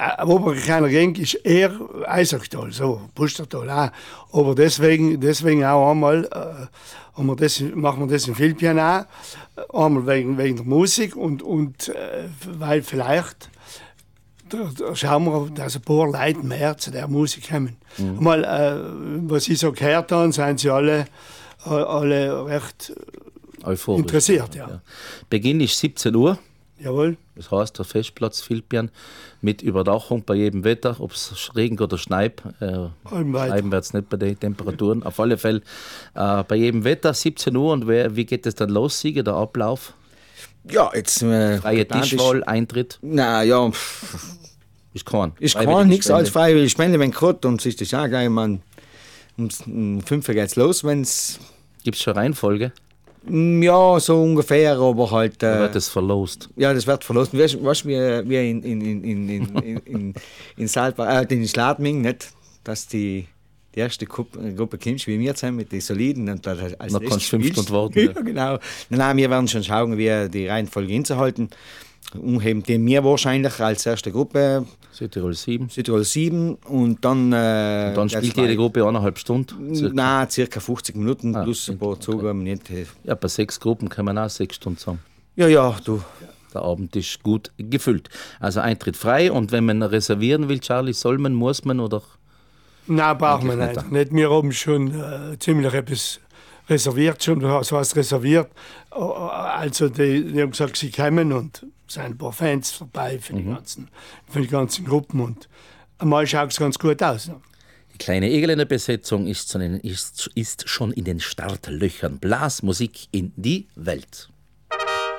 aber keiner Genk ist eher Eisacktal, so, Pustertal auch. Aber deswegen auch einmal, machen wir das in Filpien auch. Einmal wegen der Musik und weil vielleicht da schauen wir, dass ein paar Leute mehr zu der Musik kommen. Mal, was ich so gehört habe, sind sie alle recht euphorisch interessiert. Ja. Beginn ist 17 Uhr. Jawohl. Das heißt, der Festplatz Filpien mit Überdachung bei jedem Wetter, ob es regnet oder schneit. Schneien wird es nicht bei den Temperaturen. Auf alle Fälle bei jedem Wetter, 17 Uhr. Und wie geht es dann los, Siege, der Ablauf? Ja, jetzt... Freie Tischwahl, Eintritt? Na ja... Ist kein. Nichts als freiwillig Spende, wenn Krott und sich das auch gleich mal um 5 Uhr geht's los, wenn's... Gibt es schon Reihenfolge? Ja, so ungefähr, aber halt... wird das verlost? Ja, das wird verlost. Weißt du, wie in Salzburg, in Schladming, nicht? Dass die erste Gruppe kommst, wie wir sind, mit den Soliden. Und als dann kannst du 5 Stunden warten. Ja, genau. Nein, wir werden schon schauen, wie die Reihenfolge hinzuhalten. Umheben die wir wahrscheinlich als erste Gruppe. Südtirol 7. Und dann spielt jede Gruppe 1,5 Stunden? Nein, circa 50 Minuten plus ein paar Zugaben. Ja, bei 6 Gruppen kann man auch 6 Stunden zusammen. Ja, du. Der Abend ist gut gefüllt. Also Eintritt frei, und wenn man reservieren will, Charlie, muss man oder? Nein, brauchen wir nicht. Wir haben schon ziemlich etwas reserviert, schon was reserviert. Also die haben gesagt, sie kommen und sind ein paar Fans dabei für die ganzen Gruppen, und einmal schaut es ganz gut aus. Die kleine Egerländer Besetzung ist schon in den Startlöchern. Blasmusik in die Welt.